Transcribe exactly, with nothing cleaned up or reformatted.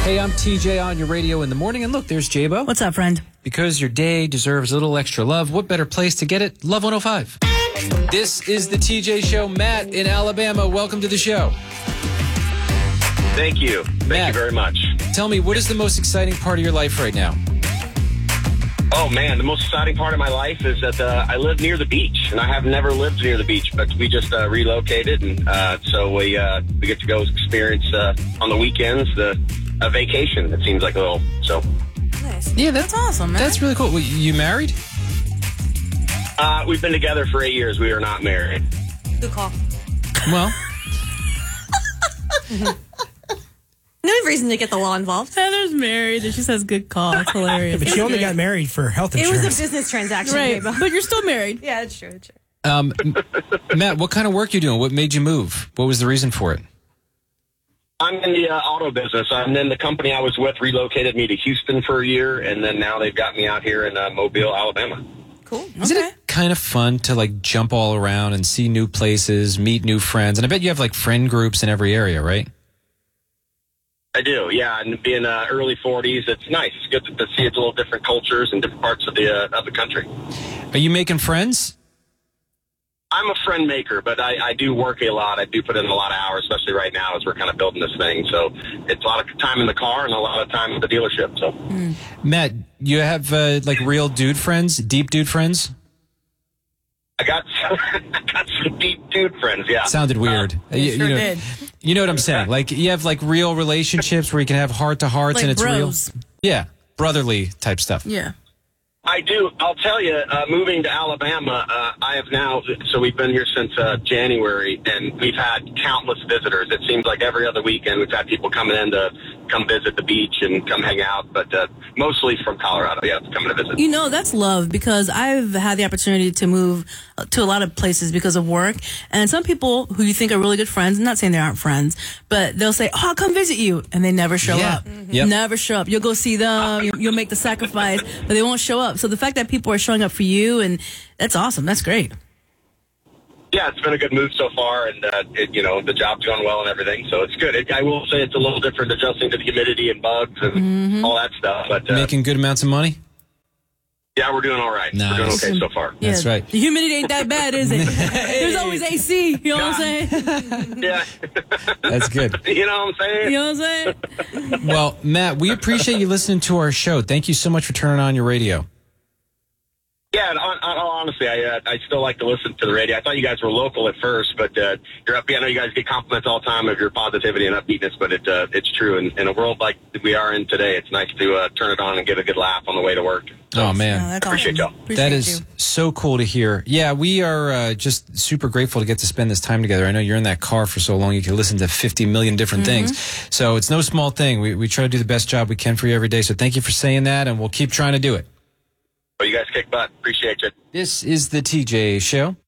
Hey, I'm T J on your radio in the morning. And look, there's J-Bo. What's up, friend? Because your day deserves a little extra love, what better place to get it? Love one oh five. This is the T J Show. Matt in Alabama, welcome to the show. Thank you. Thank Matt, you very much. Tell me, what is the most exciting part of your life right now? Oh, man, the most exciting part of my life is that uh, I live near the beach, and I have never lived near the beach, but we just uh, relocated, and uh, so we uh, we get to go experience uh, on the weekends the a vacation. It seems like a little, so. Nice. Yeah, that's, That's awesome, man. That's really cool. Well, you married? Uh, we've been together for eight years. We are not married. Good call. Well, No reason to get the law involved. Heather's married and she says good call. It's hilarious. But she only got married for health It insurance. was a business transaction. Right, J-Bo. but you're still married. Yeah, that's true. That's true. um, Matt, what kind of work you doing? What made you move? What was the reason for it? I'm in the uh, auto business, and then the company I was with relocated me to Houston for a year, and then now they've got me out here in uh, Mobile, Alabama. Cool. Isn't Okay. it kind of fun to like jump all around and see new places, meet new friends? And I bet you have like friend groups in every area, right? I do, yeah. And being uh, early forties, it's nice. It's good to, to see it's a little different cultures and different parts of the uh, of the country. Are you making friends? I'm a friend maker, but I, I do work a lot. I do put in a lot of hours, especially right now as we're kind of building this thing. So it's a lot of time in the car and a lot of time at the dealership. So, Matt, you have uh, like real dude friends, deep dude friends? I got some, I got some deep dude friends. Yeah, Sounded weird. It you, sure you know, did. you know what I'm saying? Like you have like real relationships where you can have heart to hearts Like and it's bros. real. Yeah, brotherly type stuff. Yeah. I do. I'll tell you, uh, moving to Alabama, uh, I have now, so we've been here since uh, January, and we've had countless visitors. It seems like every other weekend we've had people coming in to come visit the beach and come hang out, but uh, mostly from Colorado, yeah, coming to visit. You know, that's love because I've had the opportunity to move to a lot of places because of work. And some people who you think are really good friends, I'm not saying they aren't friends, but they'll say, oh, I'll come visit you. And they never show Yeah. up. Mhm. Yep. Never show up. You'll go see them. You'll, you'll make the sacrifice, but they won't show up. So the fact that people are showing up for you, and that's awesome. That's great. Yeah, it's been a good move so far, and uh, it, you know, the job's going well and everything, so it's good. It, I will say it's a little different adjusting to the humidity and bugs and Mm-hmm. all that stuff, but uh, Making good amounts of money? yeah, we're doing all right. Nice. We're doing okay so far. Yeah, That's right. The humidity ain't that bad, is it? There's always A C. You know what I'm saying? Yeah, That's good. you know what I'm saying? You know what I'm saying? Well, Matt, we appreciate you listening to our show. Thank you so much for turning on your radio. Yeah, and on, on, honestly, I uh, I still like to listen to the radio. I thought you guys were local at first, but uh, you're up. I know you guys get compliments all the time of your positivity and upbeatness, but it uh, it's true. In, in a world like we are in today, it's nice to uh, turn it on and get a good laugh on the way to work. Oh, man. No, that's Appreciate awesome. y'all. Appreciate That is you. so cool to hear. Yeah, we are uh, just super grateful to get to spend this time together. I know you're in that car for so long, you can listen to fifty million different Mm-hmm. things. So it's no small thing. We, we try to do the best job we can for you every day. So thank you for saying that, and we'll keep trying to do it. But you guys kick butt. Appreciate you. This is the T J Show.